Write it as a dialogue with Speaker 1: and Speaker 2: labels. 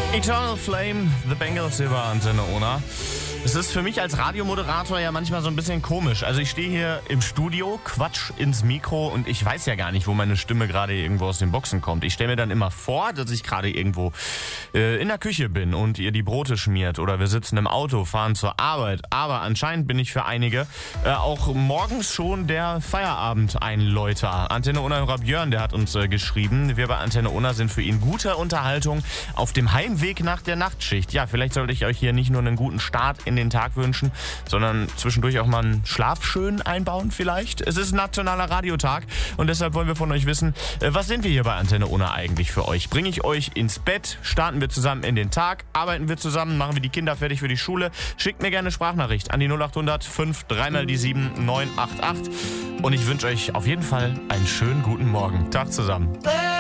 Speaker 1: Eternal Flame, The Bengals über Antenne Ona. Es ist für mich als Radiomoderator ja manchmal so ein bisschen komisch. Also ich stehe hier im Studio, quatsch ins Mikro und ich weiß ja gar nicht, wo meine Stimme gerade irgendwo aus den Boxen kommt. Ich stelle mir dann immer vor, dass ich gerade irgendwo in der Küche bin und ihr die Brote schmiert oder wir sitzen im Auto, fahren zur Arbeit. Aber anscheinend bin ich für einige auch morgens schon der Feierabend-Einläuter. Antenne Ona-Hörer Björn, der hat uns geschrieben, wir bei Antenne Ona sind für ihn gute Unterhaltung auf dem Heimweg nach der Nachtschicht. Ja, vielleicht sollte ich euch hier nicht nur einen guten Start in den Tag wünschen, sondern zwischendurch auch mal einen Schlaf schön einbauen vielleicht. Es ist nationaler Radiotag und deshalb wollen wir von euch wissen, was sind wir hier bei Antenne Ona eigentlich für euch? Bringe ich euch ins Bett? Starten wir zusammen in den Tag? Arbeiten wir zusammen? Machen wir die Kinder fertig für die Schule? Schickt mir gerne eine Sprachnachricht an die 0800 5 3 mal die 7 988 und ich wünsche euch auf jeden Fall einen schönen guten Morgen. Tag zusammen.